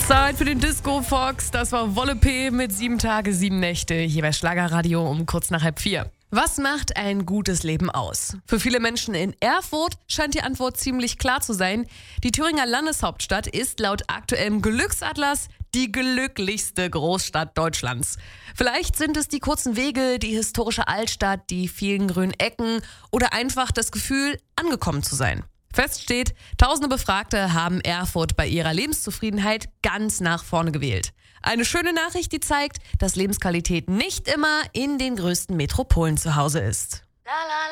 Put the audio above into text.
Zeit für den Disco Fox. Das war Wolle P mit 7 Tage, 7 Nächte hier bei Schlagerradio um kurz nach 3:30. Was macht ein gutes Leben aus? Für viele Menschen in Erfurt scheint die Antwort ziemlich klar zu sein. Die Thüringer Landeshauptstadt ist laut aktuellem Glücksatlas die glücklichste Großstadt Deutschlands. Vielleicht sind es die kurzen Wege, die historische Altstadt, die vielen grünen Ecken oder einfach das Gefühl, angekommen zu sein. Fest steht, tausende Befragte haben Erfurt bei ihrer Lebenszufriedenheit ganz nach vorne gewählt. Eine schöne Nachricht, die zeigt, dass Lebensqualität nicht immer in den größten Metropolen zu Hause ist.